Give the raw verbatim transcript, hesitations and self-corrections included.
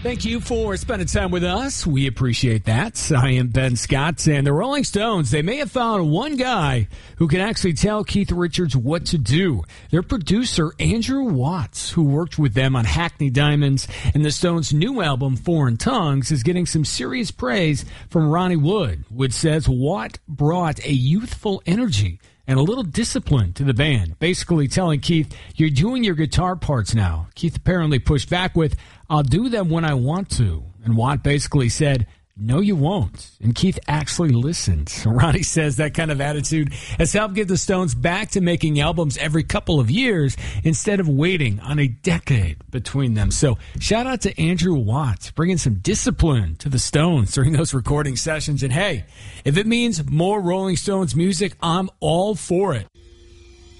Thank you for spending time with us. We appreciate that. I am Ben Scott, and the Rolling Stones, they may have found one guy who can actually tell Keith Richards what to do. Their producer, Andrew Watts, who worked with them on Hackney Diamonds and the Stones' new album, Foreign Tongues, is getting some serious praise from Ronnie Wood, which says Watt brought a youthful energy and a little discipline to the band, basically telling Keith, you're doing your guitar parts now. Keith apparently pushed back with, I'll do them when I want to. And Watt basically said, no, you won't. And Keith actually listened. Ronnie says that kind of attitude has helped get the Stones back to making albums every couple of years instead of waiting on a decade between them. So shout out to Andrew Watt, bringing some discipline to the Stones during those recording sessions. And hey, if it means more Rolling Stones music, I'm all for it.